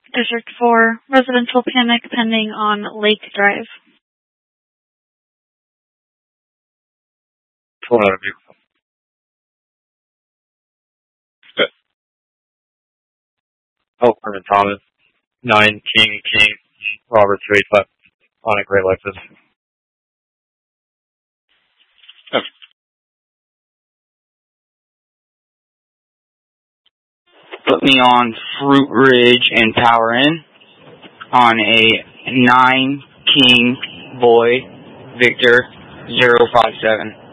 District 4, residential panic pending on Lake Drive. Pull out of you. Oh, Herman Thomas. 9 King, Robert 285 on a gray Lexus. Oh. Put me on Fruit Ridge and Power In on a 9 King Boy Victor 057.